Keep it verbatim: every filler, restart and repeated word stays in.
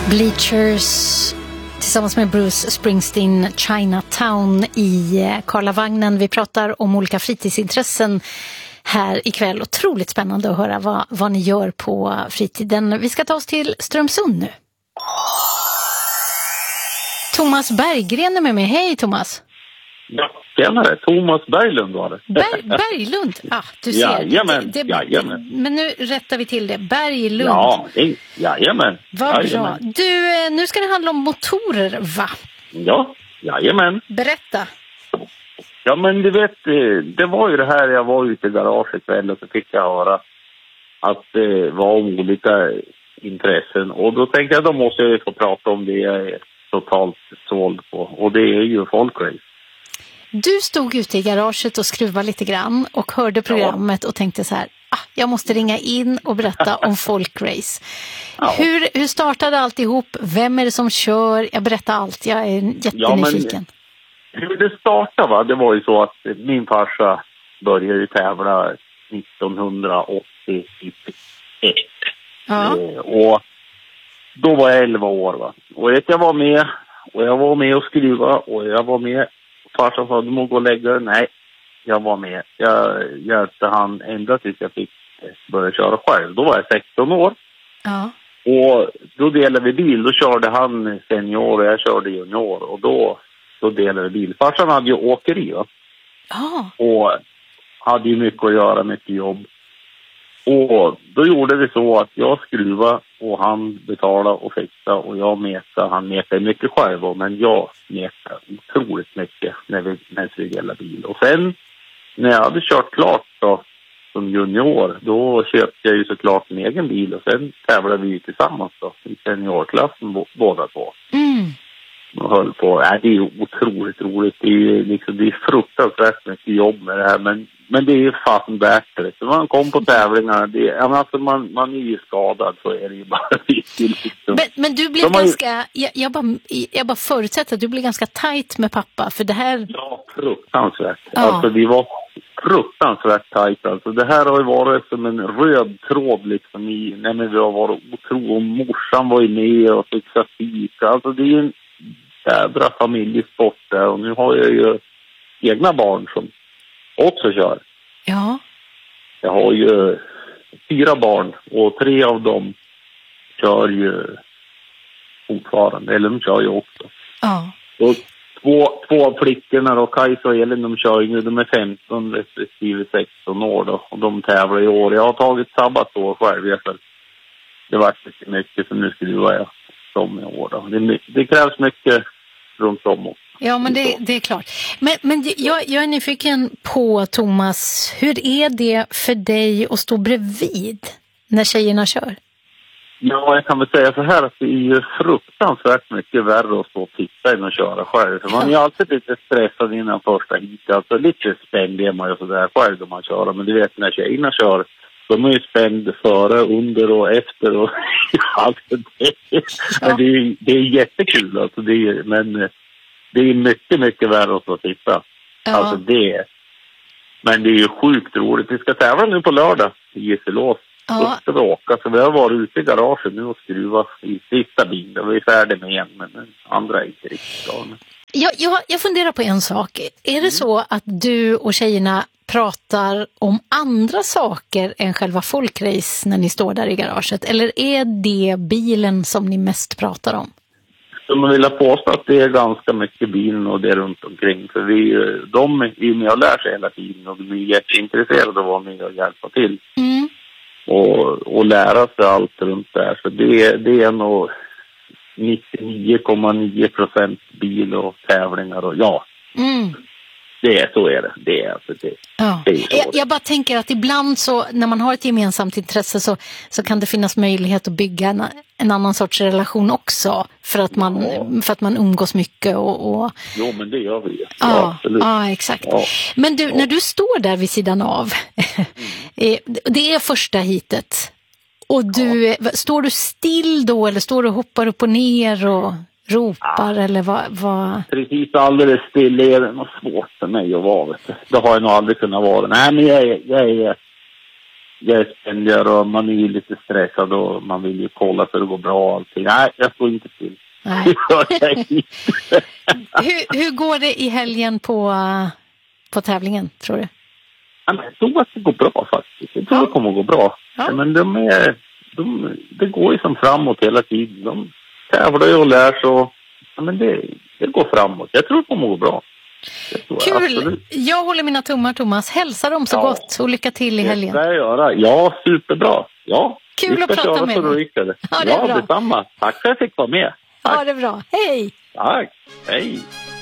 Bleachers tillsammans med Bruce Springsteen, Chinatown i Karlavagnen. Vi pratar om olika fritidsintressen här ikväll. Otroligt spännande att höra vad, vad ni gör på fritiden. Vi ska ta oss till Strömsund nu. Thomas Berggren är med mig. Hej Thomas! Ja, tjenare. Thomas Berglund var det. Ber- Berglund? Ja, ah, du ser. Jajamän, det, det, jajamän. Men nu rättar vi till det. Berglund. Ja, det, jajamän. Vad jajamän. bra. Du, nu ska det handla om motorer, va? Ja, jajamän. Berätta. Ja, men du vet, det var ju det här, jag var ute i garaget kväll och så fick jag höra att det var olika intressen. Och då tänkte jag, då måste jag få prata om det jag är totalt såld på. Och det är ju folkrace. Du stod ute i garaget och skruvade lite grann och hörde programmet ja. Och tänkte så här, ah, jag måste ringa in och berätta om folkrace. Ja. Hur, hur startade alltihop? Vem är det som kör? Jag berättar allt, jag är jättenyfiken. Ja, hur det startade va? Det var ju så att min farsa började tävla nittonhundraåttioett. Ja. Och då var jag elva år va. Och jag var med och jag var med och skruva och jag var med. Farsan sa, du må gå och lägga dig. Nej, jag var med. Jag hjälpte han ända tills jag fick börja köra själv. Då var jag sexton år. Ja. Och då delade vi bil. Då körde han senior och jag körde junior. Och då, då delade vi bil. Farsan hade ju åkeri va? Ja. Och hade ju mycket att göra, mycket jobb. Och då gjorde vi så att jag skruvade och han betalade och fixade och jag metade. Han metade mycket själv men jag metade otroligt mycket när vi, när vi delade bil. Och sen när jag hade kört klart då, som junior, då köpte jag ju såklart en egen bil och sen tävlade vi tillsammans då i seniorklassen b- båda två. Mm. Och höll på. Nej, det är ju otroligt roligt. Det är ju liksom, det är fruktansvärt mycket jobb med det här men Men det är ju fasen värt det. Så man kom på tävlingar. Det, alltså man, man är ju skadad så är det ju bara liksom. Men, men du blev ganska... Ju... Jag, jag, bara, jag bara förutsätter att du blev ganska tajt med pappa. För det här... Ja, fruktansvärt. Ja. Alltså vi var fruktansvärt tajt. Alltså det här har ju varit som en röd tråd liksom i... Nej men vi har varit otro. Och morsan var ju med och fixade fika. Alltså det är ju en jädra familjesport där. Och nu har jag ju egna barn som också kör. Ja. Jag har ju fyra barn och tre av dem kör ju fortfarande. Eller de kör ju också. Ja. Och två, två av flickorna då, Kajsa och Elin, de kör ju, de är femton respektive sexton år då. Och de tävlar i år. Jag har tagit sabbatår själv. För det var inte mycket så nu skruvar jag som i år då. Det, det krävs mycket runt om också. Ja, men det, det är klart. Men, men jag, jag är nyfiken på, Thomas, hur är det för dig att stå bredvid när tjejerna kör? Ja, jag kan väl säga så här att det är ju fruktansvärt mycket värre att stå och titta än att köra själv. För man är ju alltid lite stressad innan första hit. Alltså lite spänd är man ju sådär själv då man kör. Men du vet, när tjejerna kör, de är ju spänd före, under och efter. Och alltså, det, ja. Men det, är, det är jättekul alltså. Det är, men... Det är mycket, mycket värre att titta. Ja. Alltså det. Men det är ju sjukt roligt. Vi ska tävla nu på lördag i Gisselås. Ja. Då ska vi åka. Så vi har varit ute i garaget nu och skruva i sista bilen. Vi är färdiga med en, men den andra är inte riktigt bra. Jag, jag, jag funderar på en sak. Är det mm. så att du och tjejerna pratar om andra saker än själva folkrace när ni står där i garaget? Eller är det bilen som ni mest pratar om? Så man vill påstå att det är ganska mycket bilen och det runt omkring. För vi, de är med och lär sig hela tiden och vi är jätteintresserade av att vara med och hjälpa till. Mm. Och, och lära sig allt runt där. Så det, det är nog nittionio komma nio procent bil och tävlingar och ja. Mm. Det är så är det. Det är alltså det. Ja. det är jag, jag bara tänker att ibland så när man har ett gemensamt intresse så, så kan det finnas möjlighet att bygga en, en annan sorts relation också för att man, ja. för att man umgås mycket och, och... Jo, men det gör vi. Ja, ja absolut. Ja, exakt. Ja. Men du, ja. när du står där vid sidan av mm. det är första hitet och du, ja. står du still då eller står du och hoppar upp och ner och ropar ja. eller vad, vad... Precis alldeles still är det något svårt för mig att vara. Vet du. Det har jag nog aldrig kunnat vara. Nej, men jag är, jag är, jag är spännigare och man är ju lite stressad och man vill ju kolla så det går bra och allting. Nej, jag står inte till. Nej. hur, hur går det i helgen på, på tävlingen, tror du? Ja, men jag tror att det går bra faktiskt. Jag tror ja. det kommer att gå bra. Ja. Men de är, de, det går ju som framåt hela tiden. De tävlar ju och lär sig och ja, men det, det går framåt. Jag tror det kommer att gå bra. Kul! Absolut. Jag håller mina tummar, Thomas. Hälsa dem så ja. gott och lycka till i helgen. Det ska jag göra. Ja, superbra. Ja, kul att prata med dig. Ja, det är ja, detsamma. Tack för att jag fick vara med. Tack. Ha det bra. Hej! Tack. Hej!